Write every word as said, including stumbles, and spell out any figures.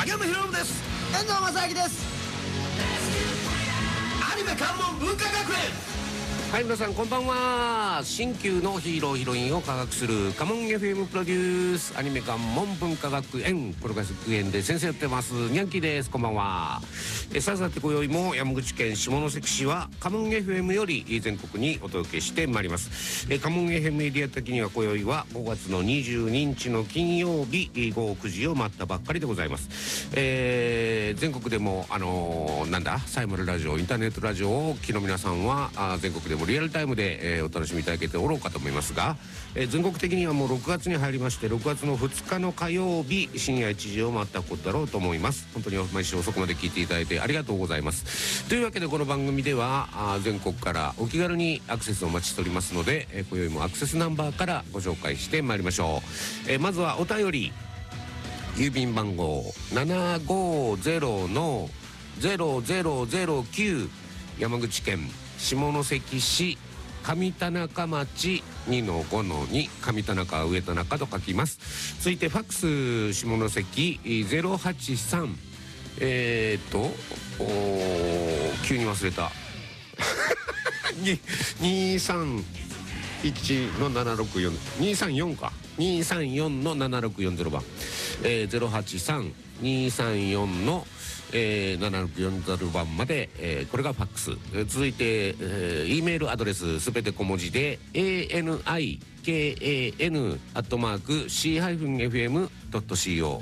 影山博です。 遠藤正明です。 アニメ関門文化学園。 はい、皆さんこんばんは。新旧のヒーローヒロインを科学するカモン エフエム プロデュースアニメ関門文化学園、これが学園で先生やってますニャンキーです。こんばんは。えさあさて今宵も山口県下関市はカモン エフエム より全国にお届けしてまいります。えカモン エフエム エリア的には今宵はごがつのにじゅうににちの金曜日ごごくじを待ったばっかりでございます。えー、全国でもあのー、なんだサイマルラジオインターネットラジオをお聞きの皆さんはあ全国でもリアルタイムで、えー、お楽しみいただけておろうかと思いますが、えー、全国的にはもうろくがつに入りまして、ろくがつのふつかの火曜日深夜いちじを待ったことだろうと思います。本当に毎週遅くまで聞いていただいてありがとうございます。というわけでこの番組ではあ全国からお気軽にアクセスをお待ちしておりますので、えー、今宵もアクセスナンバーからご紹介してまいりましょう。えー、まずはお便り、郵便番号 ななごゼロのゼロゼロゼロきゅう、山口県下関市上田中町 にのごのに、上田中上田中と書きます。続いてファックス下関ゼロはちさん、えー、っと急に忘れたにさんいちのななろくよん、にさんよんかにさんよんのななろくよんゼロばん、えー、ゼロはちさんにさんよんのえー、ななろくよんゼロばんまで、えー、これがファックス、えー、続いて、えー、E メールアドレスすべて小文字で エーエヌアイケーエーエヌ アットマーク シー エフエム ドット シーオー